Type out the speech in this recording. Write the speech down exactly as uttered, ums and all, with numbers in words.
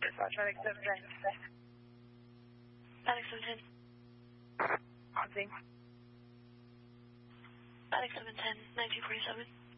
Dispatch, Medic seven ten. Medic seven ten. On scene. Medic seven ten, nineteen forty-seven.